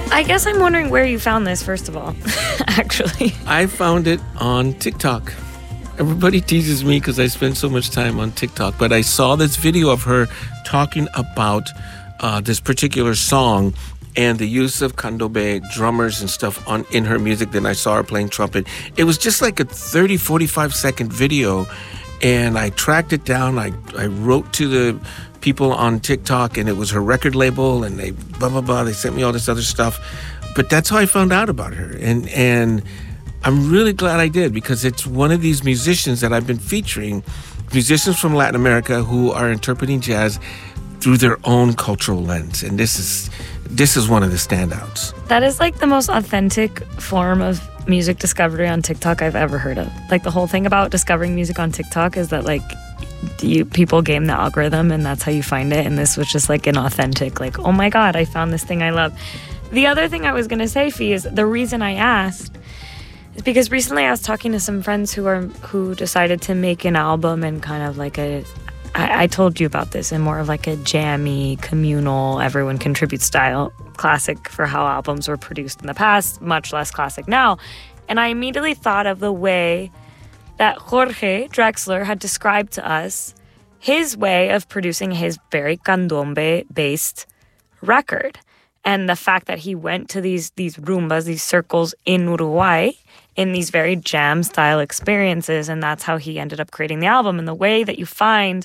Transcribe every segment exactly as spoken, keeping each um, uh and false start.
I guess I'm wondering where you found this, first of all, actually. I found it on TikTok. Everybody teases me because I spend so much time on TikTok, but I saw this video of her talking about uh, this particular song and the use of candombe drummers and stuff on in her music. Then I saw her playing trumpet. It was just like a thirty, forty-five second video, and I tracked it down. I, I wrote to the people on TikTok, and it was her record label, and they blah, blah, blah. They sent me all this other stuff. But that's how I found out about her. And and I'm really glad I did, because it's one of these musicians that I've been featuring, musicians from Latin America who are interpreting jazz through their own cultural lens. And this is this is one of the standouts. That is like the most authentic form of music discovery on TikTok I've ever heard of. Like, the whole thing about discovering music on TikTok is that, like, you people game the algorithm and that's how you find it. And this was just like an authentic, like, oh my God, I found this thing I love. The other thing I was going to say, Fee, is the reason I asked is because recently I was talking to some friends who are who decided to make an album and kind of like a, I, I told you about this, in more of like a jammy, communal, everyone contributes style, classic for how albums were produced in the past, much less classic now. And I immediately thought of the way that Jorge Drexler had described to us his way of producing his very candombe-based record. And the fact that he went to these these rumbas, these circles in Uruguay, in these very jam-style experiences, and that's how he ended up creating the album. And the way that you find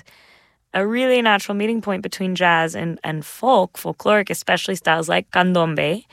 a really natural meeting point between jazz and, and folk, folkloric, especially styles like candombe,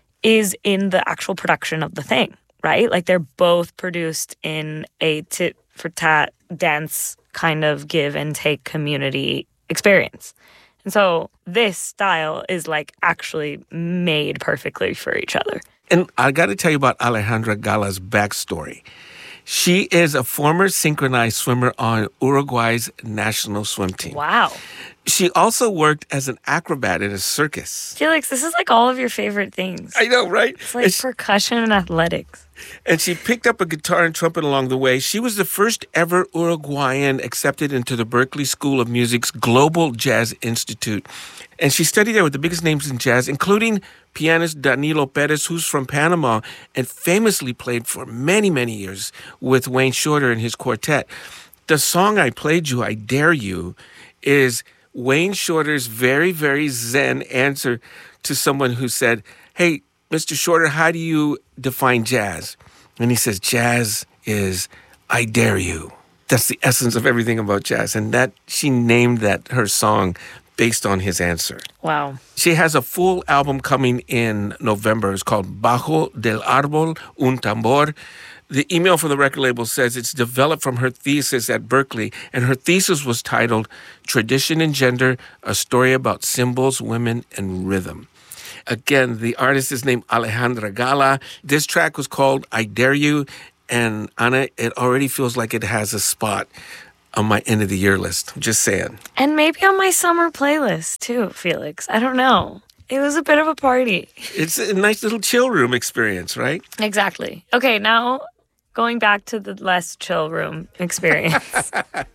is in the actual production of the thing, right? Like, they're both produced in a tit-for-tat dance kind of give-and-take community experience. And so this style is, like, actually made perfectly for each other. And I got to tell you about Alejandra Gala's backstory. She is a former synchronized swimmer on Uruguay's national swim team. Wow. She also worked as an acrobat in a circus. Felix, this is like all of your favorite things. I know, right? It's like she, percussion and athletics. And she picked up a guitar and trumpet along the way. She was the first ever Uruguayan accepted into the Berklee School of Music's Global Jazz Institute. And she studied there with the biggest names in jazz, including pianist Danilo Perez, who's from Panama and famously played for many, many years with Wayne Shorter and his quartet. The song I played you, I Dare You, is Wayne Shorter's very, very zen answer to someone who said, hey, Mister Shorter, how do you define jazz? And he says, jazz is I dare you. That's the essence of everything about jazz. And that she named that her song based on his answer. Wow. She has a full album coming in November. It's called Bajo del Árbol un Tambor. The email from the record label says it's developed from her thesis at Berklee, and her thesis was titled Tradition and Gender, a Story About Symbols, Women, and Rhythm. Again, the artist is named Alejandra Gala. This track was called I Dare You, and Ana, it already feels like it has a spot on my end of the year list. I'm just saying. And maybe on my summer playlist too, Felix. I don't know. It was a bit of a party. It's a nice little chill room experience, right? Exactly. Okay, now going back to the less chill room experience.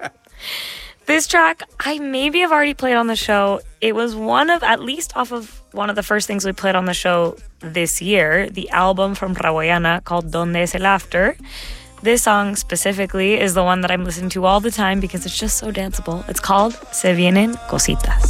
This track, I maybe have already played on the show. It was one of, at least off of one of the first things we played on the show this year, the album from Rawayana called Donde es el After. This song specifically is the one that I'm listening to all the time because it's just so danceable. It's called Se Vienen Cositas.